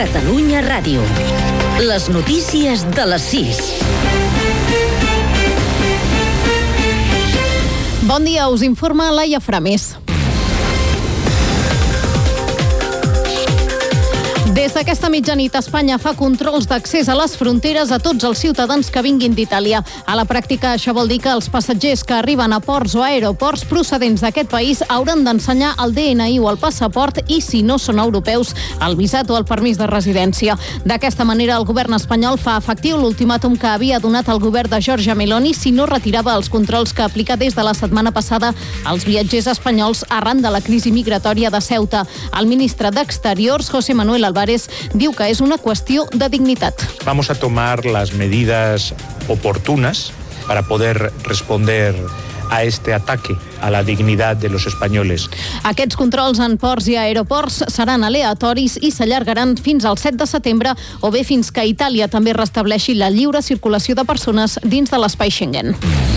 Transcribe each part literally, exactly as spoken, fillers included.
Catalunya Ràdio. Les notícies de les sis. Bon dia, us informa Laia Framis. Des d'aquesta mitjanit, Espanya fa controls d'accés a les fronteres a tots els ciutadans que vinguin d'Itàlia. A la pràctica, això vol dir que els passatgers que arriben a ports o aeroports procedents d'aquest país hauran d'ensenyar el D N I o el passaport i, si no són europeus, el visat o el permís de residència. D'aquesta manera, el govern espanyol fa efectiu l'ultimàtum que havia donat el govern de Giorgia Meloni si no retirava els controls que aplica des de la setmana passada als viatgers espanyols arran de la crisi migratòria de Ceuta. El ministre d'Exteriors, José Manuel Álvarez, diu que és una qüestió de dignitat. Vamos a tomar las medidas oportunas para poder responder a este ataque a la dignidad de los españoles. Aquests controls en ports i aeroports seran aleatoris i s'allargaran fins al set de setembre o bé fins que Itàlia també restableixi la lliure circulació de persones dins de l'espai Schengen.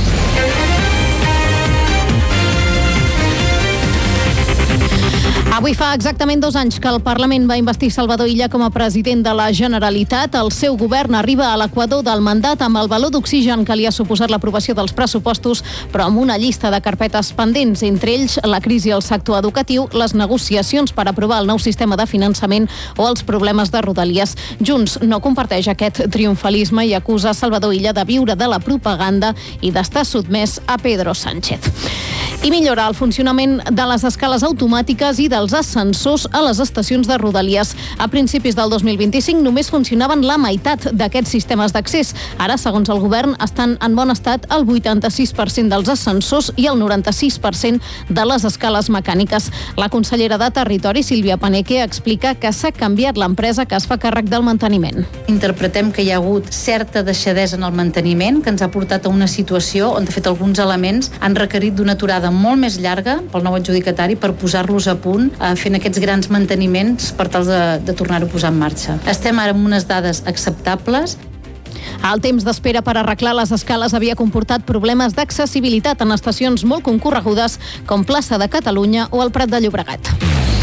Avui fa exactament dos anys que el Parlament va investir Salvador Illa com a president de la Generalitat. El seu govern arriba a l'equador del mandat amb el valor d'oxigen que li ha suposat l'aprovació dels pressupostos, però amb una llista de carpetes pendents, entre ells la crisi al sector educatiu, les negociacions per aprovar el nou sistema de finançament o els problemes de Rodalies. Junts no comparteix aquest triomfalisme i acusa Salvador Illa de viure de la propaganda i d'estar sotmès a Pedro Sánchez. I millorar el funcionament de les escales automàtiques i dels ascensors a les estacions de Rodalies. A principis del dos mil vint-i-cinc només funcionaven la meitat d'aquests sistemes d'accés. Ara, segons el govern, estan en bon estat el vuitanta-sis per cent dels ascensors i el noranta-sis per cent de les escales mecàniques. La consellera de Territori, Sílvia Paneque, explica que s'ha canviat l'empresa que es fa càrrec del manteniment. Interpretem que hi ha hagut certa deixadesa en el manteniment, que ens ha portat a una situació on, de fet, alguns elements han requerit d'una aturada molt més llarga pel nou adjudicatari per posar-los a punt, eh, fent aquests grans manteniments per tal de, de tornar-ho a posar en marxa. Estem ara amb unes dades acceptables. El temps d'espera per arreglar les escales havia comportat problemes d'accessibilitat en estacions molt concorregudes com Plaça de Catalunya o el Prat de Llobregat.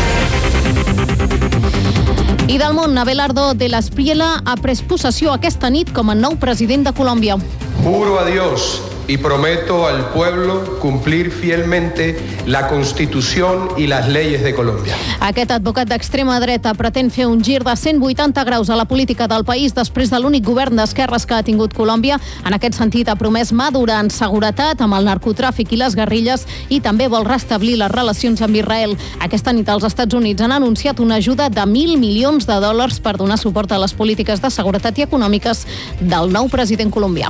I del món, Abelardo de la Espriella ha pres possessió aquesta nit com a nou president de Colòmbia. Juro a Dios y prometo al pueblo cumplir fielmente la Constitución y las leyes de Colombia. Aquest advocat d'extrema dreta pretén fer un gir de cent vuitanta graus a la política del país després de l'únic govern d'esquerres que ha tingut Colòmbia. En aquest sentit, ha promès madurar en seguretat amb el narcotràfic i les guerrilles i també vol restablir les relacions amb Israel. Aquesta nit els Estats Units han anunciat una ajuda de mil milions de dòlars per donar suport a les polítiques de seguretat i econòmiques del nou president colombià.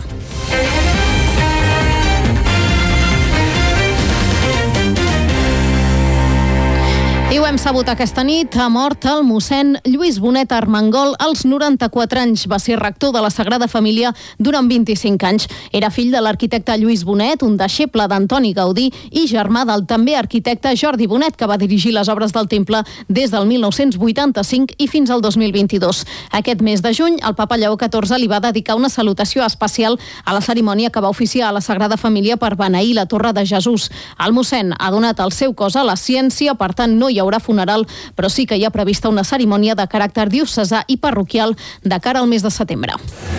I ho hem sabut aquesta nit, ha mort el mossèn Lluís Bonet Armengol als noranta-quatre anys. Va ser rector de la Sagrada Família durant vint-i-cinc anys. Era fill de l'arquitecte Lluís Bonet, un deixeble d'Antoni Gaudí, i germà del també arquitecte Jordi Bonet, que va dirigir les obres del temple des del mil nou-cents vuitanta-cinc i fins al dos mil vint-i-dos. Aquest mes de juny, el papa Lleó catorze li va dedicar una salutació especial a la cerimònia que va oficiar a la Sagrada Família per beneir la Torre de Jesús. El mossèn ha donat el seu cos a la ciència, per tant no hi haurà funeral, però sí que hi ha prevista una cerimònia de caràcter diocesà i parroquial de cara al mes de setembre.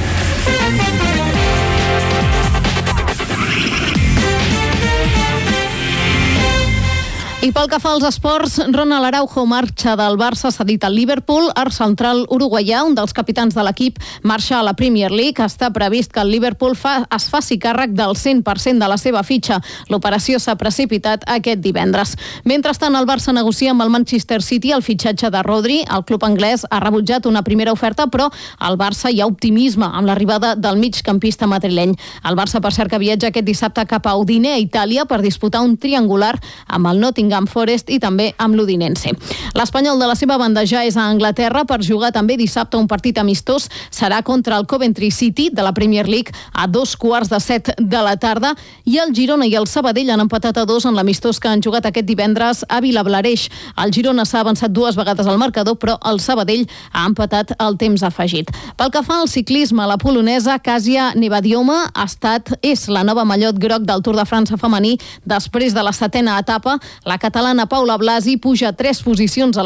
I pel que fa als esports, Ronald Araujo marxa del Barça cedit al Liverpool. El central uruguaià, un dels capitans de l'equip, marxa a la Premier League. Està previst que el Liverpool fa, es faci càrrec del cent per cent de la seva fitxa. L'operació s'ha precipitat aquest divendres. Mentrestant, el Barça negocia amb el Manchester City el fitxatge de Rodri. El club anglès ha rebutjat una primera oferta, però al Barça hi ha optimisme amb l'arribada del migcampista madrileny. El Barça, per cert, que viatja aquest dissabte cap a Udine, a Itàlia, per disputar un triangular amb el Nottingham Forest i també amb l'Udinense. L'Espanyol, de la seva banda, ja és a Anglaterra per jugar també dissabte un partit amistós. Serà contra el Coventry City de la Premier League a dos quarts de set de la tarda, i el Girona i el Sabadell han empatat a dos en l'amistós que han jugat aquest divendres a Vilablareix. El Girona s'ha avançat dues vegades al marcador, però el Sabadell ha empatat el temps afegit. Pel que fa al ciclisme, la polonesa Kasia Nevadioma ha estat, és la nova mallot groc del Tour de França femení després de la setena etapa. La catalana Paula Blasi puja tres posicions a la